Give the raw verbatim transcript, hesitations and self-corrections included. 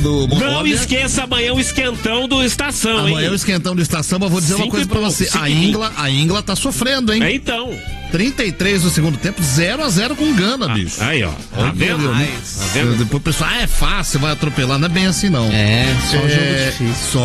Do Não esqueça amanhã o esquentão do Estação, amanhã hein? Amanhã o esquentão do Estação, mas vou dizer Cinco uma coisa pra você. A Ingla, a Ingla tá sofrendo, hein? É, então. trinta e três no segundo tempo, zero a zero com Gana, ah, bicho. Aí, ó. Tá vendo? Tá vendo? Depois o pessoal, ah, é fácil, vai atropelar. Não é bem assim, não. É, só é, jogo difícil. Só